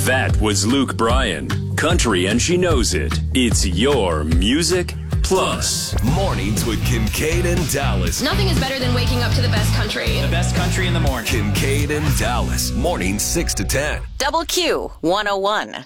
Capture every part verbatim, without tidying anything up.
That was Luke Bryan. Country and she knows it. It's your Music Plus. Mornings with Kincaid and Dallas. Nothing is better than waking up to the best country. The best country in the morning. Kincaid and Dallas. Mornings six to ten. Double Q one oh one.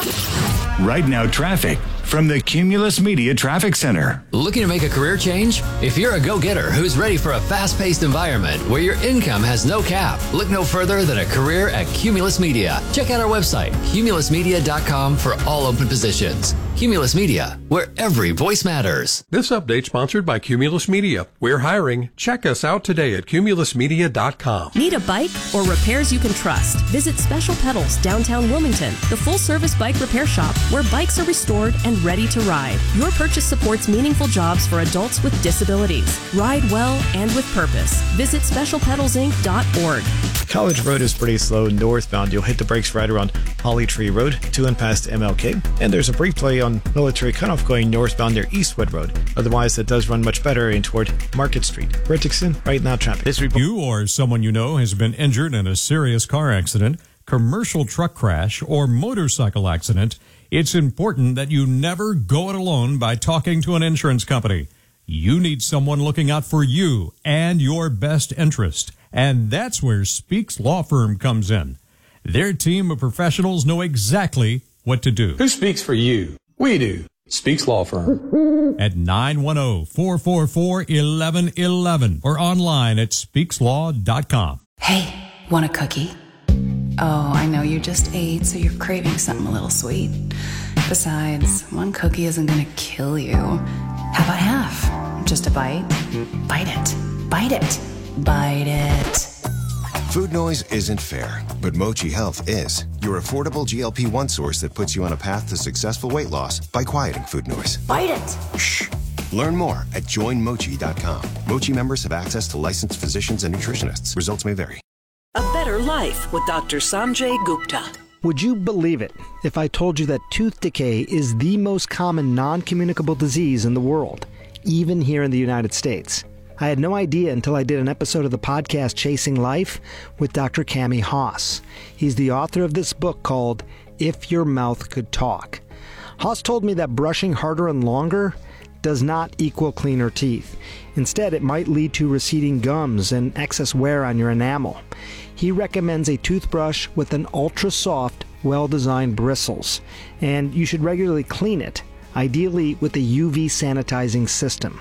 Right now, traffic from the Cumulus Media Traffic Center. Looking to make a career change? If you're a go-getter who's ready for a fast-paced environment where your income has no cap, look no further than a career at Cumulus Media. Check out our website, cumulus media dot com, for all open positions. Cumulus Media, where every voice matters. This update sponsored by Cumulus Media. We're hiring. Check us out today at cumulus media dot com. Need a bike or repairs you can trust? Visit Special Pedals, downtown Wilmington, the full-service bike repair shop where bikes are restored and ready to ride. Your purchase supports meaningful jobs for adults with disabilities. Ride well and with purpose. Visit special pedals inc dot org. College Road is pretty slow northbound. You'll hit the brakes right around Holly Tree Road to and past M L K. And there's a brief delay on Military Cutoff going northbound near Eastwood Road. Otherwise, it does run much better in toward Market Street. Brett Dixon, right now traffic. This report- you or someone you know has been injured in a serious car accident, commercial truck crash, or motorcycle accident, it's important that you never go it alone by talking to an insurance company. You need someone looking out for you and your best interest. And that's where Speaks Law Firm comes in. Their team of professionals know exactly what to do. Who speaks for you? We do. Speaks Law Firm. At nine one zero, four four four, one one one one or online at speaks law dot com. Hey, want a cookie? Oh, I know you just ate, so you're craving something a little sweet. Besides, one cookie isn't going to kill you. How about half? Just a bite? Bite it. Bite it. Bite it. Food noise isn't fair, but Mochi Health is. Your affordable G L P one source that puts you on a path to successful weight loss by quieting food noise. Bite it. Shh. Learn more at join mochi dot com. Mochi members have access to licensed physicians and nutritionists. Results may vary. A better life with Doctor Sanjay Gupta. Would you believe it if I told you that tooth decay is the most common non-communicable disease in the world, even here in the United States? I had no idea until I did an episode of the podcast Chasing Life with Doctor Cami Haas. He's the author of this book called If Your Mouth Could Talk. Haas told me that brushing harder and longer does not equal cleaner teeth. Instead, it might lead to receding gums and excess wear on your enamel. He recommends a toothbrush with an ultra-soft, well-designed bristles, and you should regularly clean it, ideally with a U V sanitizing system.